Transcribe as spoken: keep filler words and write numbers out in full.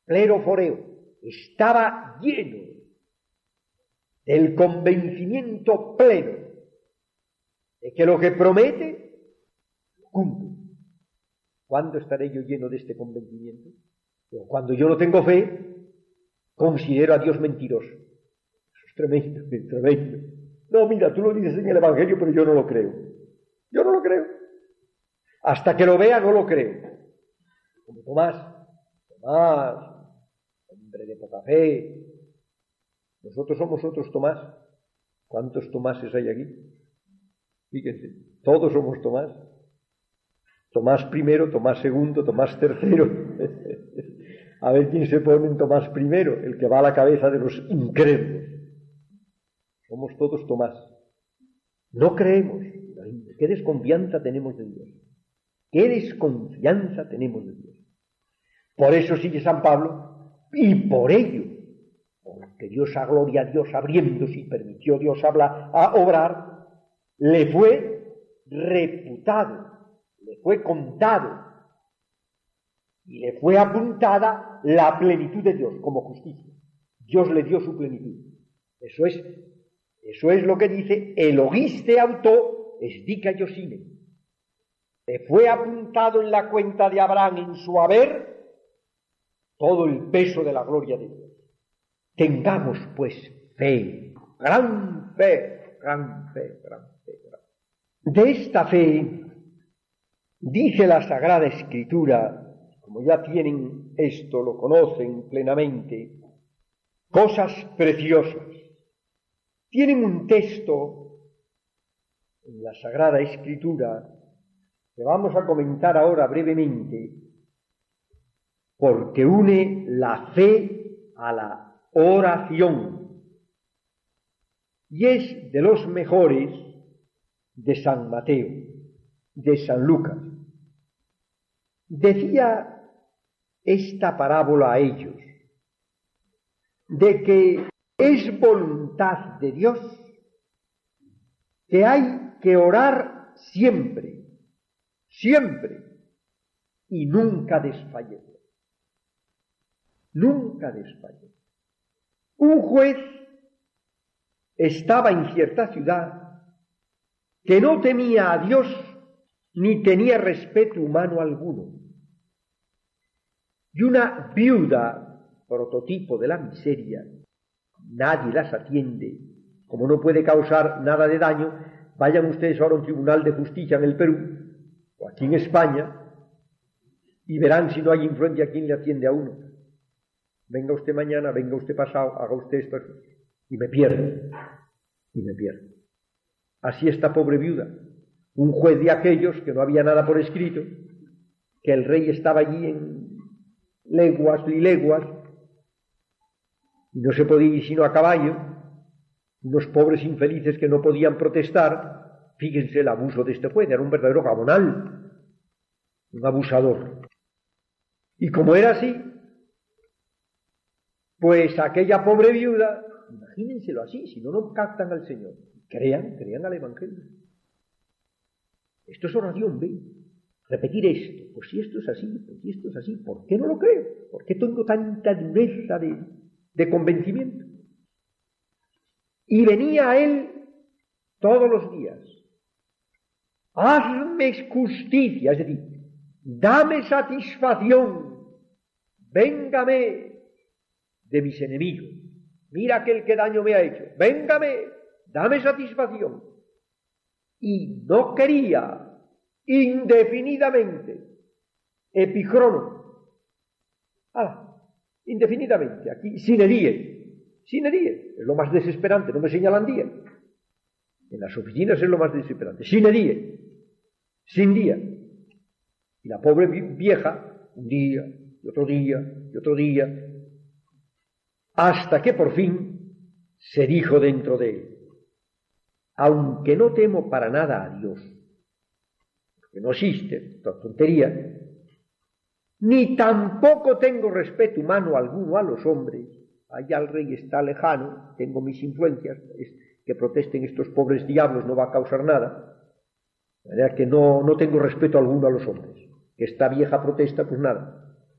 Pleroforeo, estaba lleno del convencimiento pleno de que lo que promete, cumple. ¿Cuándo estaré yo lleno de este convencimiento? Pero cuando yo no tengo fe, considero a Dios mentiroso. Eso es tremendo, es tremendo. No, mira, tú lo dices en el Evangelio, pero yo no lo creo. Yo no lo creo. Hasta que lo vea, no lo creo. Como Tomás. Tomás, hombre de poca fe. Nosotros somos otros Tomás. ¿Cuántos Tomáses hay aquí? Fíjense, todos somos Tomás. Tomás primero, Tomás segundo, Tomás tercero. A ver quién se pone en Tomás primero, el que va a la cabeza de los incrédulos. Somos todos Tomás. No creemos. ¿Qué desconfianza tenemos de Dios? ¿Qué desconfianza tenemos de Dios? Por eso sigue San Pablo, y por ello, porque Dios a gloria a Dios abriéndose y permitió Dios hablar, a obrar, le fue reputado, le fue contado, y le fue apuntada la plenitud de Dios como justicia. Dios le dio su plenitud. Eso es, eso es lo que dice elogiste auto esdica yosine. Le fue apuntado en la cuenta de Abraham en su haber todo el peso de la gloria de Dios. Tengamos pues fe, gran fe, gran fe, gran fe. Gran fe. De esta fe dice la Sagrada Escritura, como ya tienen esto, lo conocen plenamente, cosas preciosas. Tienen un texto en la Sagrada Escritura que vamos a comentar ahora brevemente, porque une la fe a la oración, y es de los mejores de San Mateo, de San Lucas. Decía esta parábola a ellos, de que es voluntad de Dios que hay que orar siempre, siempre, y nunca desfallecer. Nunca desfallecer. Un juez estaba en cierta ciudad que no temía a Dios ni tenía respeto humano alguno. Y una viuda, prototipo de la miseria, nadie las atiende, como no puede causar nada de daño. Vayan ustedes ahora a un tribunal de justicia en el Perú, o aquí en España, y verán si no hay influencia quién le atiende a uno. Venga usted mañana, venga usted pasado, haga usted esto, y me pierdo, y me pierdo. Así esta pobre viuda, un juez de aquellos que no había nada por escrito, que el rey estaba allí en leguas y leguas, y no se podía ir sino a caballo, unos pobres infelices que no podían protestar. Fíjense el abuso de este juez, era un verdadero gabonal, un abusador. Y como era así, pues aquella pobre viuda, imagínenselo así, si no, no captan al Señor. Crean, crean al Evangelio. Esto es oración, ¿ven? Repetir esto, pues si esto es así, pues si esto es así, ¿por qué no lo creo? ¿Por qué tengo tanta dureza de, de convencimiento? Y venía a él todos los días. Hazme justicia, es decir, dame satisfacción, véngame de mis enemigos. Mira aquel que daño me ha hecho, véngame, dame satisfacción. Y no quería indefinidamente, epicrono, ah, indefinidamente, aquí, sine die, sine die, es lo más desesperante, no me señalan día. En las oficinas es lo más desesperante, sine die, sin día. Y la pobre vieja, un día, y otro día, y otro día, hasta que por fin se dijo dentro de él: aunque no temo para nada a Dios, porque no existe, esta tontería, ni tampoco tengo respeto humano alguno a los hombres, allá el rey está lejano, tengo mis influencias, es que protesten estos pobres diablos no va a causar nada, de manera que no, no tengo respeto alguno a los hombres, que esta vieja protesta, pues nada.